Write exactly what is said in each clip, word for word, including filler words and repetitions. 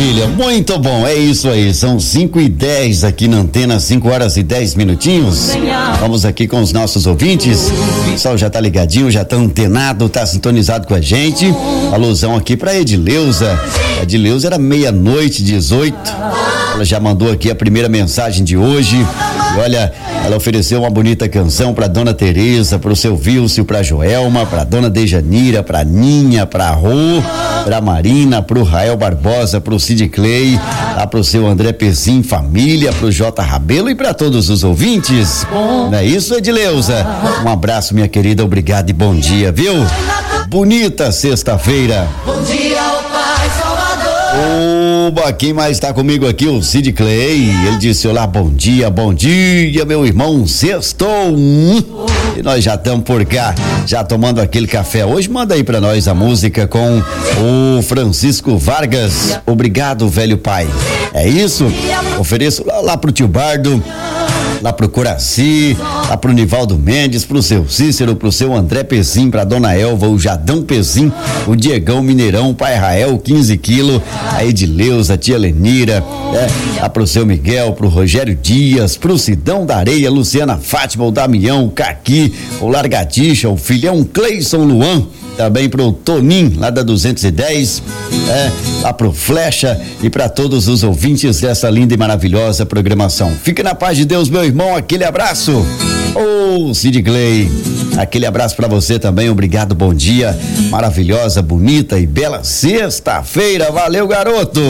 maravilha, muito bom, é isso aí, são cinco e dez aqui na antena, cinco horas e dez minutinhos. Vamos aqui com os nossos ouvintes. O pessoal já tá ligadinho, já tá antenado, tá sintonizado com a gente. Alusão aqui pra Edileuza. A Edileuza era meia-noite, dezoito. Ela já mandou aqui a primeira mensagem de hoje. E olha, ela ofereceu uma bonita canção pra dona Tereza, pro seu Vilcio, pra Joelma, pra dona Dejanira, pra Ninha, pra Rô, pra Marina, pro Rael Barbosa, pro Cid Clay, lá pro seu André Pezim, família, pro J Rabelo e pra todos os ouvintes. Não é isso, Edileuza? Um abraço, minha querida, obrigado e bom dia, viu? Bonita sexta-feira. Bom dia, ó Pai Salvador. Oba, quem mais tá comigo aqui? O Cid Clay. Ele disse: olá, bom dia, bom dia, meu irmão, sextou. Hum. E nós já estamos por cá, já tomando aquele café. Hoje manda aí pra nós a música com o Francisco Vargas. Obrigado, velho pai. É isso? Ofereço lá, lá pro tio Bardo, lá pro Coraci, lá pro Nivaldo Mendes, pro seu Cícero, pro seu André Pezim, pra dona Elva, o Jadão Pezim, o Diegão Mineirão, o pai Rael, quinze quilos, a Edileuza, a tia Lenira, é, lá pro seu Miguel, pro Rogério Dias, pro Sidão da Areia, Luciana Fátima, o Damião, o Caqui, o Largatixa, o filhão Cleison Luan, também pro Tonim, lá da duzentos e dez, é, lá pro Flecha e para todos os ouvintes dessa linda e maravilhosa programação. Fique na paz de Deus, meu irmão, aquele abraço. Ô, oh, Cid Clay, aquele abraço para você também, obrigado, bom dia, maravilhosa, bonita e bela sexta-feira, valeu, garoto.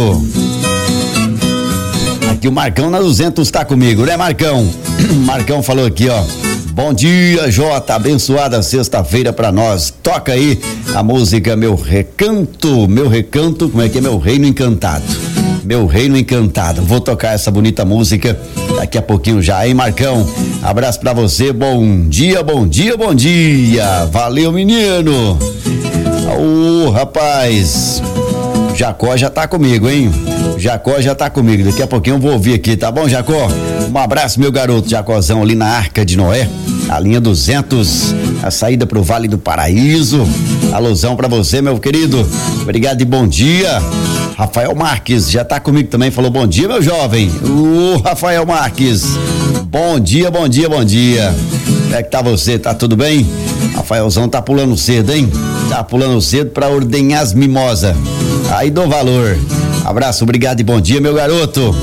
Aqui o Marcão na duzentos tá comigo, né, Marcão? Marcão falou aqui, ó: bom dia, Jota, abençoada sexta-feira pra nós. Toca aí a música Meu Recanto, Meu Recanto, como é que é? Meu Reino Encantado. Meu Reino Encantado. Vou tocar essa bonita música daqui a pouquinho já, hein, Marcão? Abraço pra você, bom dia, bom dia, bom dia. Valeu, menino. Ô, rapaz, Jacó já tá comigo, hein? Jacó já tá comigo, daqui a pouquinho eu vou ouvir aqui, tá bom, Jacó? Um abraço, meu garoto, Jacózão, ali na Arca de Noé, a linha duzentos, a saída pro Vale do Paraíso. Alusão pra você, meu querido, obrigado e bom dia. Rafael Marques já tá comigo também, falou bom dia, meu jovem. O Rafael Marques, bom dia, bom dia, bom dia. Como é que tá você, tá tudo bem? Rafaelzão tá pulando cedo, hein? Tá pulando cedo pra ordenhar as mimosas. Aí dou valor. Abraço, obrigado e bom dia, meu garoto.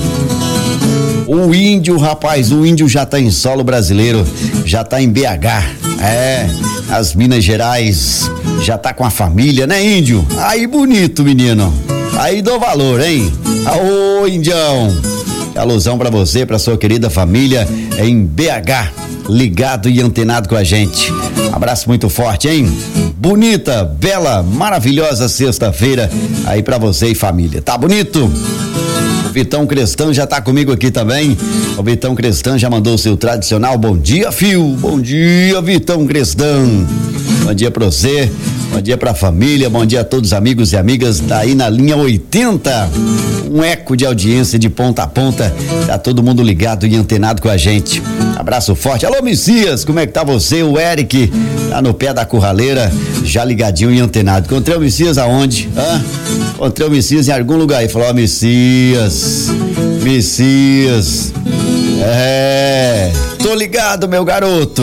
O índio, rapaz, o índio já tá em solo brasileiro, já tá em B H, é, as Minas Gerais, já tá com a família, né, índio? Aí bonito, menino, aí dou valor, hein? Ô, indião, alusão pra você, pra sua querida família em B H, ligado e antenado com a gente. Abraço muito forte, hein? Bonita, bela, maravilhosa sexta-feira aí pra você e família, tá bonito? O Vitão Crestan já tá comigo aqui também. O Vitão Crestan já mandou o seu tradicional bom dia, fio. Bom dia, Vitão Crestan. Bom dia pra você, bom dia pra família, bom dia a todos os amigos e amigas daí na linha oitenta. Um eco de audiência de ponta a ponta. Tá todo mundo ligado e antenado com a gente. Abraço forte. Alô, Messias, como é que tá você? O Eric tá no pé da curraleira, já ligadinho e antenado. Encontrei o Messias aonde? Hã? Encontrei o Messias em algum lugar e falou: ó, Messias, Messias, é, tô ligado, meu garoto.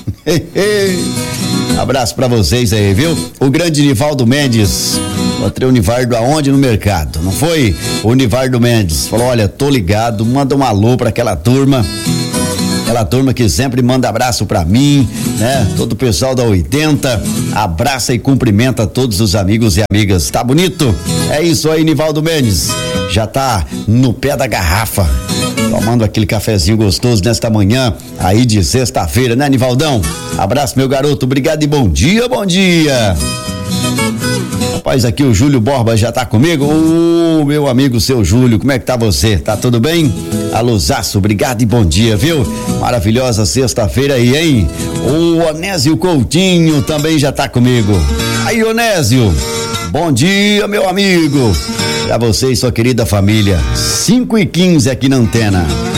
Abraço pra vocês aí, viu? O grande Nivaldo Mendes, encontrei o Nivaldo aonde? No mercado, não foi? O Nivaldo Mendes falou: olha, tô ligado, manda um alô pra aquela turma, aquela turma que sempre manda abraço pra mim, né? Todo o pessoal da oitenta, abraça e cumprimenta todos os amigos e amigas, tá bonito? É isso aí, Nivaldo Mendes, já tá no pé da garrafa, tomando aquele cafezinho gostoso nesta manhã aí de sexta-feira, né, Nivaldão? Abraço, meu garoto, obrigado e bom dia, bom dia. Rapaz, aqui o Júlio Borba já tá comigo. Ô, meu amigo, seu Júlio, como é que tá você? Tá tudo bem? Alôzaço, obrigado e bom dia, viu? Maravilhosa sexta-feira aí, hein? O Onésio Coutinho também já tá comigo. Aí, Onésio, bom dia, meu amigo. Pra você e sua querida família. cinco e quinze aqui na antena.